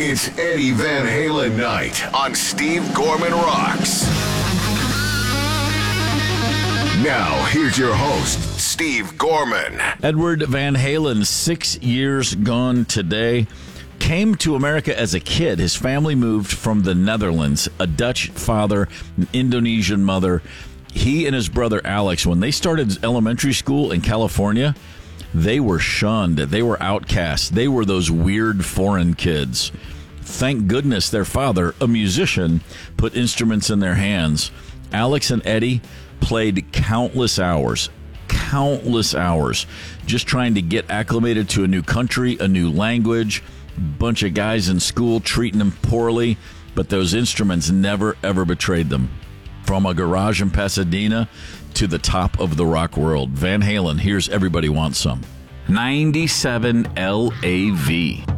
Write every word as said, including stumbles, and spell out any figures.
It's Eddie Van Halen night on Steve Gorman Rocks. Now, here's your host, Steve Gorman. Edward Van Halen, six years gone today, came to America as a kid. His family moved from the Netherlands, a Dutch father, an Indonesian mother. He and his brother Alex, when they started elementary school in California, they were shunned. They were outcasts. They were those weird foreign kids. Thank goodness their father, a musician, put instruments in their hands. Alex and Eddie played countless hours, countless hours, just trying to get acclimated to a new country, a new language. Bunch of guys in school treating them poorly, but those instruments never, ever betrayed them. From a garage in Pasadena to the top of the rock world, Van Halen, here's Everybody Wants Some. ninety-seven L A V.